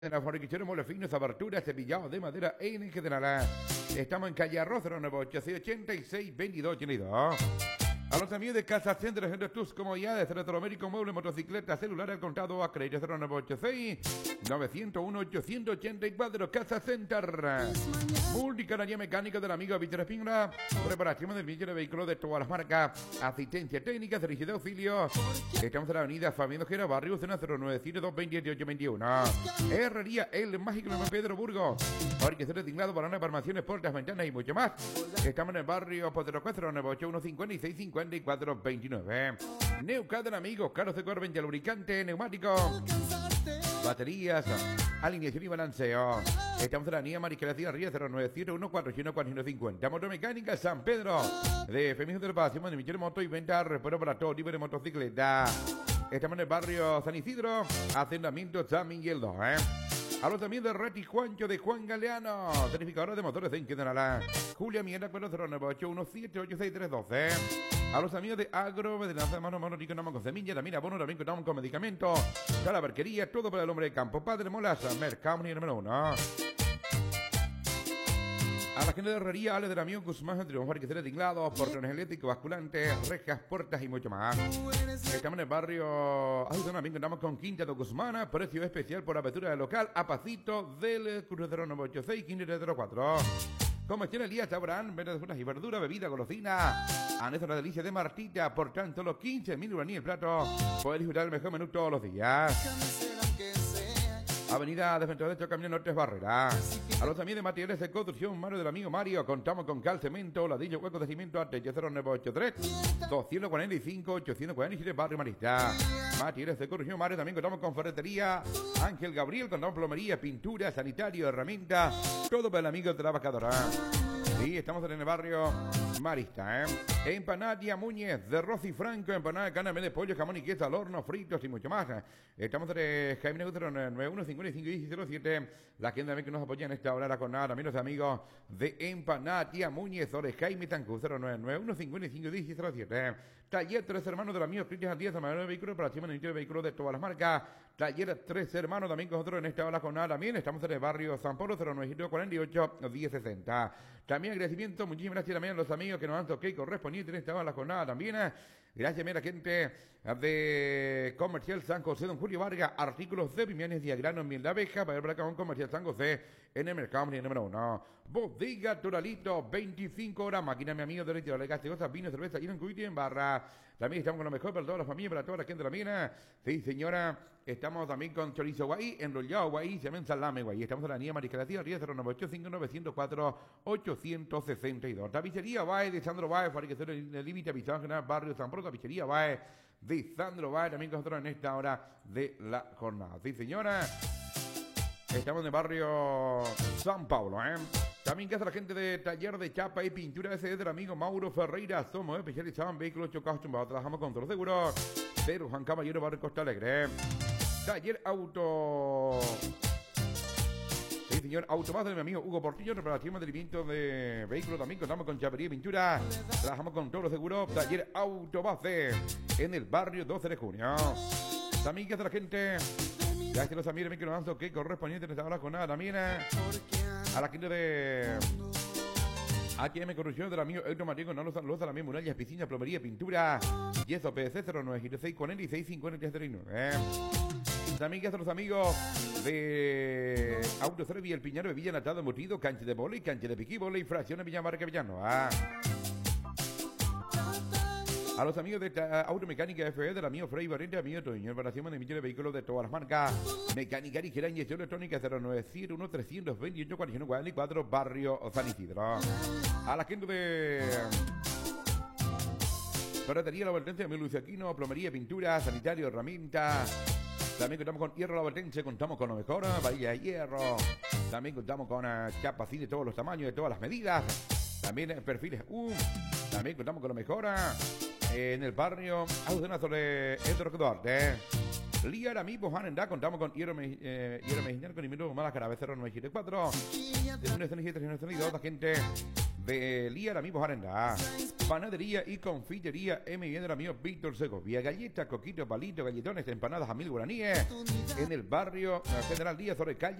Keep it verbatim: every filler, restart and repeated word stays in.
De la fabricación Molefinos, aberturas, cepillado de madera en general. Estamos en calle Arroz, cero nueve ocho seis ochenta y seis veintidós ochenta y dos. A los amigos de Casa Centro, gente tus comodidades, electrodomérico, mueble, motocicleta, celular al contado, a crédito cero nueve ocho seis nueve cero uno ocho ocho cuatro. Casa Center. Multicanaria mecánica del amigo Víctor Espínola. Preparación del millón de vehículos de todas las marcas. Asistencia técnica, servicio de auxilio. Estamos en la avenida Fabián Ojeda, barrio Cena cero nueve cero dos dos ocho veintiuno. Herrería El Mágico de Pedro Burgos. Fabricación de tinglado, balones, armaciones, puertas, ventanas y mucho más. Estamos en el barrio Potero cero nueve ocho uno cincuenta y seis cincuenta y cuatro veintinueve. Neucaden amigos, carros de Corvente, lubricante, neumático, baterías, alineación y balanceo. Estamos en la avenida Mariscal Ría cero nueve cero uno cuatro uno cuatro uno cinco cero. Motomecánica San Pedro. De Feminismo de Reparación, de moto y venta, repuesto para todo tipo de motocicleta. Estamos en el barrio San Isidro, asentamiento San Miguel dos, ¿eh? A los también de Reti Juancho de Juan Galeano, verificador de motores en Quedanala. Julia Miera cuatro cero nueve ocho uno siete ocho seis tres uno dos. A los amigos de Agro, Veterinaria de Mano Mano, contamos con semilla, también abono, también contamos con medicamentos, para la barquería, todo para el hombre de campo. Padre Molas, Mercado número uno. A la gente de herrería, Ale del amigo Guzmán, entre los marqueteros tinglados, portones eléctricos, basculantes, rejas, puertas y mucho más. Estamos en el barrio. Ay, también contamos con Quinta de Guzmán, precio especial por apertura del local, a pasito del crucero nueve ocho seis quince cero cuatro. Comestión el día, sabrán, verdes, frutas y verduras, bebida, golosina. Anexo la delicia de Martita, por tan solo quince mil uraní el plato. Poder disfrutar el mejor menú todos los días. Avenida de Frente Derecho, Camino Norte Barrera. A los también de materiales de construcción, mano del amigo Mario, contamos con cal, cemento, ladrillo, hueco de cimiento, Arteche cero nueve ocho tres dos cuatro cinco ocho cuatro siete, Barrio Marista. Materiales de construcción, Mario, también contamos con ferretería, Ángel Gabriel, contamos plomería, pintura, sanitario, herramienta, todo para el amigo de la vacadora. Sí, estamos en el barrio Marista, ¿eh? Empanadia Muñez de Rosy Franco, empanada de carne de pollo, jamón y queso al horno, fritos y mucho más. Estamos en Jaime Neutro nueve uno cinco cinco cero siete. La gente también que nos apoya en esta hora con nada, también los amigos de Empanadia Muñez o de Jaime Tancu cero nueve nueve uno cinco cinco cero siete. Taller Tres Hermanos del amigo Cristian Díaz, de vehículos para la de vehículos de todas las marcas. Taller Tres Hermanos también con nosotros en esta hora con nada también. Estamos en el barrio San Pablo cero nueve cuatro ocho diez sesenta. También agradecimiento, muchísimas gracias también a los amigos que nos han tocado correspondiente en esta hora con nada también. Gracias a la gente de Comercial San José, don Julio Vargas, artículos de pimientos, diagranos, miel de abeja, para ver para acá con Comercial San José en el mercado número uno. Bodega Toralito, veinticinco horas, máquina, mi amigo de leche, de gaseosa, vino, cerveza, y en cuite en barra. También estamos con lo mejor para todas las familias, para toda la gente de la mina. Sí, señora, estamos también con chorizo guay, enrollado guay, se llaman salame guay. Estamos en la niña Mariscal Ría cero nueve ocho cinco nueve cero cuatro ocho seis dos. Tapicería Bae de Sandro Bae, fabricación del límite, avisado general, barrio San Pedro, tapicería Bae de Sandro Bae, también con nosotros en esta hora de la jornada. Sí, señora, estamos en el barrio San Pablo, ¿eh? También que hace la gente de Taller de Chapa y Pintura ese del amigo Mauro Ferreira. Somos especializados en vehículos chocados tumbados. Trabajamos con todos los seguros. Pero Juan Caballero, barrio Costa Alegre. Taller Auto... Sí, señor, Automás de mi amigo Hugo Portillo, reparación y mantenimiento de vehículos también. Contamos con chapería y pintura. Trabajamos con todos los seguros. Taller Autobase en el barrio doce de junio. También que hace la gente... Gracias a los amigos que nos han que correspondiente en esta hora con nada también. A la gente de H M Corrupción del amigo Héctor Martín, no los saludos a la misma murallas, piscina, plomería, pintura. Y eso, P C cero nueve seis cuarenta y seis cincuenta y nueve. También que hacen los amigos de Autoservi, El Piñero de Villa Natado, Embutido, cancha de vóley, cancha de piquí, vóley, fracción de Villamarca, Villanoa. A los amigos de Automecánica F E, del amigo Frey Barrente, amigo Toño, reparación de emitir de vehículos de todas las marcas. Mecánica ligera, inyección electrónica cero nueve siete uno tres dos ocho cuatro uno cuatro cuatro, barrio San Isidro. A la gente de Ferretería La Valtense, amigo Luis Aquino, plomería, pintura, sanitario, herramienta. También contamos con Hierro La Valtense, contamos con lo mejor, varilla de hierro. También contamos con uh, chapas así de todos los tamaños, de todas las medidas. También uh, perfiles U. También contamos con lo mejor. Uh, En el barrio Audena sobre Edro Duarte. Liar amigos Hanenda, contamos con Hierro Mejillán con Imiro Mala Carabe cero nueve siete cuatro. De lunes a siete y dos, la gente Belía, el amigo Arenda. Panadería y confitería M. Bien del amigo Víctor Segovia. Galletas, coquitos, palitos, galletones, empanadas a mil guaraníes. En el barrio General Díaz, sobre calle